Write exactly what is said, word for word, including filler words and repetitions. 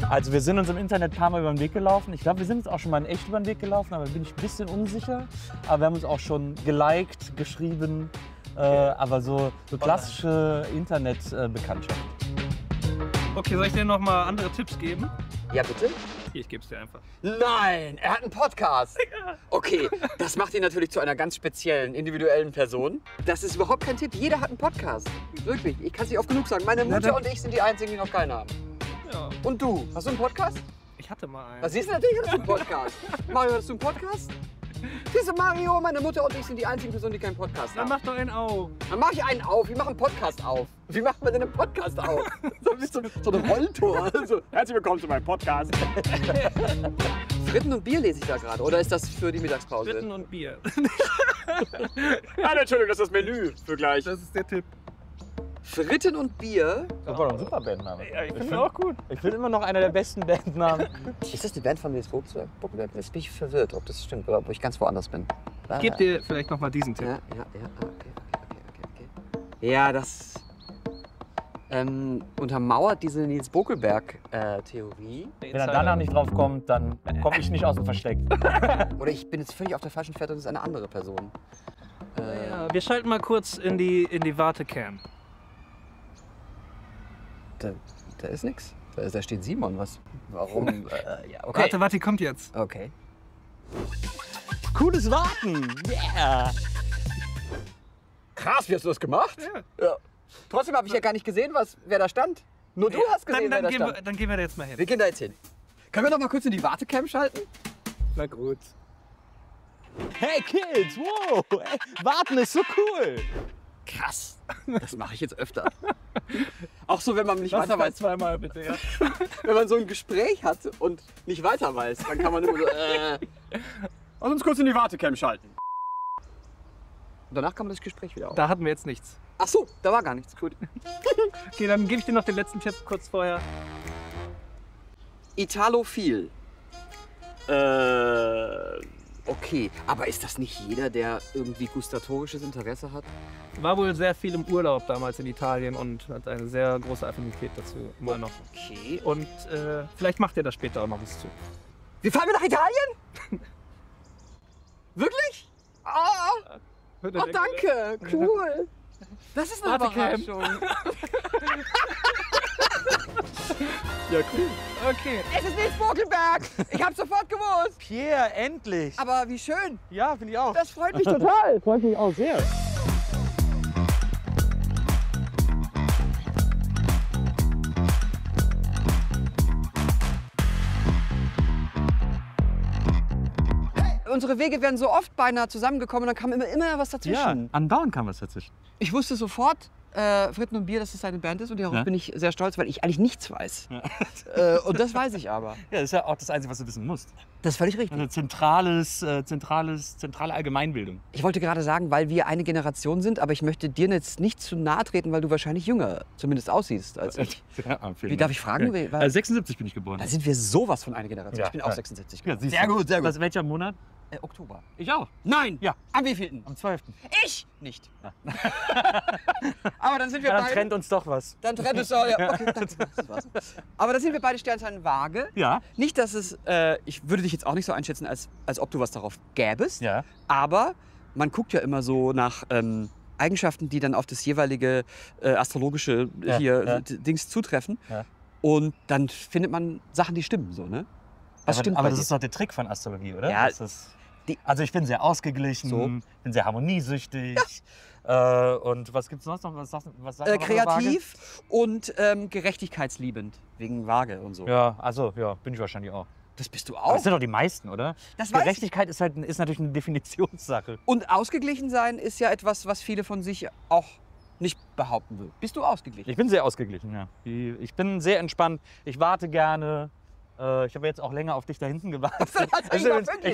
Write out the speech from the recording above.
Also wir sind uns im Internet ein paar Mal über den Weg gelaufen. Ich glaube, wir sind uns auch schon mal in echt über den Weg gelaufen, aber bin ich ein bisschen unsicher. Aber wir haben uns auch schon geliked, geschrieben, äh, aber so, so klassische Internet-Bekanntschaft. Okay, soll ich dir noch mal andere Tipps geben? Ja, bitte? Hier, ich gebe es dir einfach. Nein, er hat einen Podcast. Okay, das macht ihn natürlich zu einer ganz speziellen, individuellen Person. Das ist überhaupt kein Tipp. Jeder hat einen Podcast. Wirklich, ich kann es nicht oft genug sagen. Meine Mutter und ich sind die Einzigen, die noch keinen haben. Ja. Und du, hast du einen Podcast? Ich hatte mal einen. Was siehst du, natürlich hast du einen Podcast. Mario, hast du einen Podcast? Siehst du, Mario, meine Mutter und ich sind die einzigen Personen, die keinen Podcast Dann haben. mach doch einen auf. Dann mach ich einen auf. Wir machen einen Podcast auf. Wie macht man denn einen Podcast auf? So wie so, so ein Rolltor. So, herzlich willkommen zu meinem Podcast. Fritten und Bier lese ich da gerade. Oder ist das für die Mittagspause? Fritten und Bier. Ah, Entschuldigung, das ist das Menü für gleich. Das ist der Tipp. Fritten und Bier. Das war doch ein super Bandname. Ja, ich finde auch gut. Ich finde immer noch einer der besten Bandnamen. Ist das die Band von Nils Buckelberg? Jetzt bin ich verwirrt, ob das stimmt oder ob ich ganz woanders bin. Ich gebe dir vielleicht noch mal diesen Tipp. Ja, ja, ja, okay, okay, okay, okay, okay. Ja, das ähm, untermauert diese Nils Bokelberg-Theorie. Wenn er danach nicht drauf kommt, dann komme ich nicht aus dem Versteck. Oder ich bin jetzt völlig auf der falschen Fährte und es ist eine andere Person. Äh, Ja, wir schalten mal kurz in die, in die Wartecam. da, da ist nichts. Da, da steht Simon. Was? Warum? äh, ja, okay. Warte, warte, die kommt jetzt. Okay. Cooles Warten! Yeah! Krass, wie hast du das gemacht? Ja. Ja. Trotzdem habe ich ja gar nicht gesehen, was, wer da stand. Nur du hast gesehen, dann, dann, wer da gehen stand. wir, dann gehen wir da jetzt mal hin. Wir gehen da jetzt hin. Können wir noch mal kurz in die Wartecam schalten? Na gut. Hey Kids, wow! Ey, Warten ist so cool! Krass. Das mache ich jetzt öfter. Auch so, wenn man nicht Das weiter weiß. zweimal bitte, ja. Wenn man so ein Gespräch hat und nicht weiter weiß, dann kann man immer so, äh. Lass uns kurz in die Wartecam schalten. Und danach kann man das Gespräch wieder auf. Da hatten wir jetzt nichts. Ach so, da war gar nichts. Gut. Okay, dann gebe ich dir noch den letzten Tipp kurz vorher. Italophil. Äh. Okay, aber ist das nicht jeder, der irgendwie gustatorisches Interesse hat? War wohl sehr viel im Urlaub damals in Italien und hat eine sehr große Affinität dazu immer noch. Okay. Und äh, vielleicht macht ihr da später auch noch was zu. Wir fahren nach Italien? Wirklich? Oh, oh, danke. Cool. Das ist eine Wartecam. Überraschung. Ja, cool. Okay. Es ist Nils Bokelberg. Ich hab's sofort gewusst. Pierre, endlich! Aber wie schön. Ja, finde ich auch. Das freut mich total. freut mich auch sehr. Unsere Wege wären so oft beinahe zusammengekommen und dann kam immer, immer was Ja, dazwischen. andauernd kam was dazwischen. Ich wusste sofort, äh, Fritten und Bier, dass es seine Band ist und darauf Ja. bin ich sehr stolz, weil ich eigentlich nichts weiß. Ja. Äh, und das weiß ich aber. Ja, das ist ja auch das Einzige, was du wissen musst. Das ist völlig richtig. Eine zentrales, äh, zentrales, zentrale Allgemeinbildung. Ich wollte gerade sagen, weil wir eine Generation sind, aber ich möchte dir jetzt nicht zu nahe treten, weil du wahrscheinlich jünger zumindest aussiehst als ich. Ja, vielen Wie darf Dank. ich fragen? Ja. Weil- Äh, sechsundsiebzig bin ich geboren. Da sind wir sowas von einer Generation. Ja, ich bin auch ja. sechsundsiebzig. Ja, siehst Sehr du. gut, sehr gut. Was, welcher Monat? Äh, Oktober. Ich auch. Nein! Ja. Am wievielten? Am zwölften. Ich nicht. Aber dann sind wir Ja, dann beide... trennt uns doch was. Dann trennt es auch, ja. Okay, das, das war's. Aber dann sind wir beide Sternzeichen Waage. Ja. Nicht, dass es... Äh, ich würde dich jetzt auch nicht so einschätzen, als, als ob du was darauf gäbest. Ja. Aber man guckt ja immer so nach ähm, Eigenschaften, die dann auf das jeweilige äh, astrologische Ja, hier ja. d- Dings zutreffen. Ja. Und dann findet man Sachen, die stimmen so, ne? Was aber stimmt aber bei das dir? ist doch der Trick von Astrologie, oder? Ja, Das ist, die- also ich bin sehr ausgeglichen, So. bin sehr harmoniesüchtig. Äh, und was gibt's sonst noch? Was, sagst- was sagt Äh, man noch über kreativ und ähm, gerechtigkeitsliebend. Wegen Waage und so. Waage? Ja, also ja, bin ich wahrscheinlich auch. Das bist du Aber auch. das sind doch die meisten, oder? Das weiß ich. Gerechtigkeit ist halt ist natürlich eine Definitionssache. Und ausgeglichen sein ist ja etwas, was viele von sich auch nicht behaupten würden. Bist du ausgeglichen? Ich bin sehr ausgeglichen, ja. Ich bin sehr entspannt. Ich warte gerne. Äh, Ich habe jetzt auch länger auf dich da hinten gewartet. Das hat Also, eigentlich ich